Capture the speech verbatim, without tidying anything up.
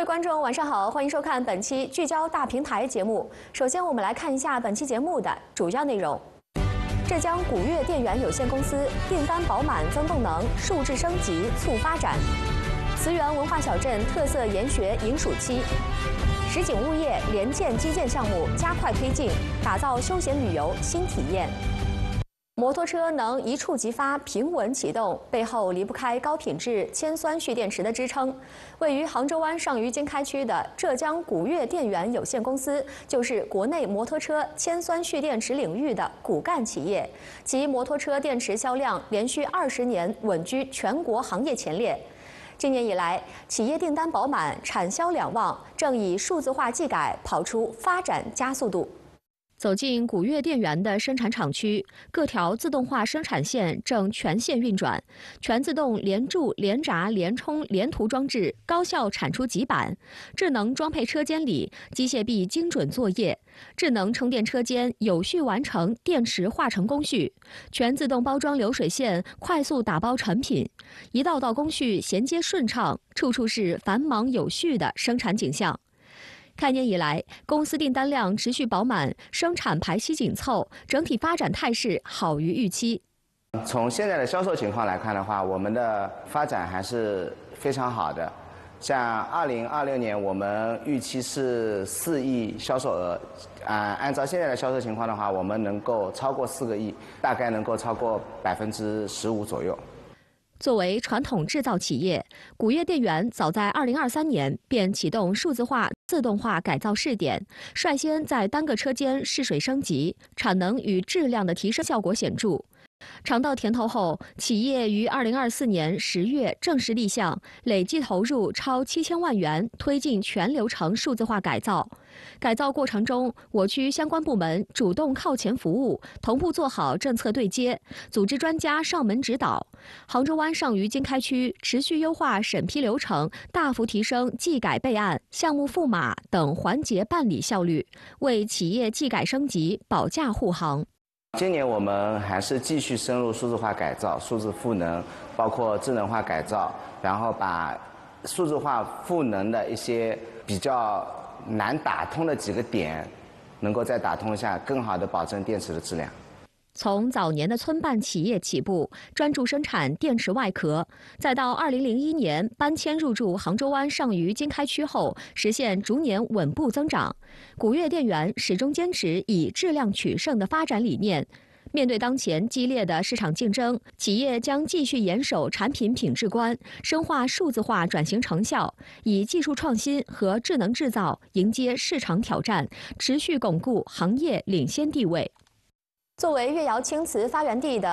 位观众，晚上好，欢迎收看本期聚焦大平台节目。首先，我们来看一下本期节目的主要内容：浙江古越电源有限公司订单饱满增动能，数质升级促发展；慈源文化小镇特色研学迎暑期；实景物业联建基建项目加快推进，打造休闲旅游新体验。 摩托车能一触即发、平稳启动，背后离不开高品质铅酸蓄电池的支撑。位于杭州湾上虞经开区的浙江古越电源有限公司，就是国内摩托车铅酸蓄电池领域的骨干企业。其摩托车电池销量连续二十年稳居全国行业前列。今年以来，企业订单饱满，产销两旺，正以数字化技改跑出发展加速度。 走进古越电源的生产厂区，各条自动化生产线正全线运转，全自动连注、连闸、连冲、连涂装置高效产出极板，智能装配车间里机械臂精准作业，智能充电车间有序完成电池化成工序，全自动包装流水线快速打包成品，一道道工序衔接顺畅，处处是繁忙有序的生产景象。 开年以来，公司订单量持续饱满，生产排期紧凑，整体发展态势好于预期。 从现在的销售情况来看的话，我们的发展还是非常好的。像二零二六年，我们预期是四亿销售额，啊，按照现在的销售情况的话，我们能够超过四个亿，大概能够超过百分之十五左右。 作为传统制造企业，古越电源早在二零二三年便启动数字化、自动化改造试点，率先在单个车间试水升级，产能与质量的提升效果显著。尝到甜头后，企业于二零二四年十月正式立项，累计投入超七千万元，推进全流程数字化改造。改造过程中，我区相关部门主动靠前服务，同步做好政策对接，组织专家上门指导。杭州湾上虞经开区持续优化审批流程，大幅提升技改备案、项目赋码等环节办理效率，为企业技改升级保驾护航。 今年我们还是继续深入数字化改造、数字赋能，包括智能化改造，然后把数字化赋能的一些比较难打通的几个点，能够再打通下，更好的保证电池的质量。 从早年的村办企业起步，专注生产电池外壳，再到二零零一年搬迁入驻杭州湾上虞经开区后，实现逐年稳步增长。古越电源始终坚持以质量取胜的发展理念。面对当前激烈的市场竞争，企业将继续严守产品品质观，深化数字化转型成效，以技术创新和智能制造迎接市场挑战，持续巩固行业领先地位。作为越窑青瓷发源地的